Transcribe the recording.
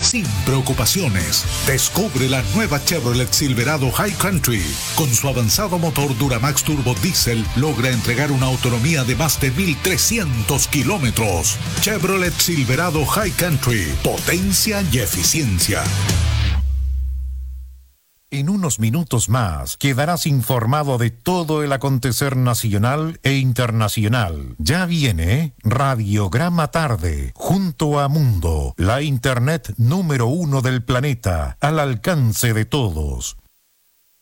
sin preocupaciones. Descubre la nueva Chevrolet Silverado High Country. Con su avanzado motor Duramax Turbo Diesel, logra entregar una autonomía de más de 1.300 kilómetros. Chevrolet Silverado High Country. Potencia y eficiencia. En unos minutos más quedarás informado de todo el acontecer nacional e internacional. Ya viene Radiograma Tarde, junto a Mundo, la internet número 1 del planeta, al alcance de todos.